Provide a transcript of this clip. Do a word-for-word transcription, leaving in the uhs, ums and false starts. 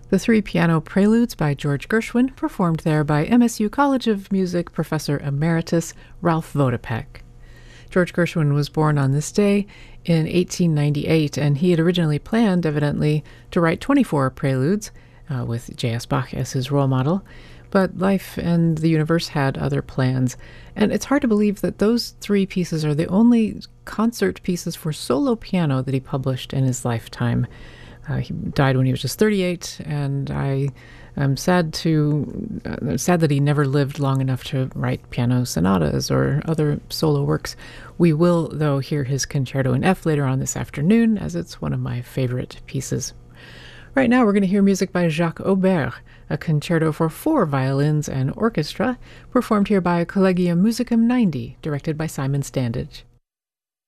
The three piano preludes by George Gershwin, performed there by M S U College of Music professor emeritus Ralph Vodopek. George Gershwin was born on this day in eighteen ninety-eight, and he had originally planned, evidently, to write twenty-four preludes, uh, with J S. Bach as his role model, but life and the universe had other plans, and it's hard to believe that those three pieces are the only concert pieces for solo piano that he published in his lifetime. Uh, he died when he was just thirty-eight, and I am sad to uh, sad that he never lived long enough to write piano sonatas or other solo works. We will, though, hear his Concerto in F later on this afternoon, as it's one of my favorite pieces. Right now, we're going to hear music by Jacques Aubert, a concerto for four violins and orchestra, performed here by Collegium Musicum ninety, directed by Simon Standage.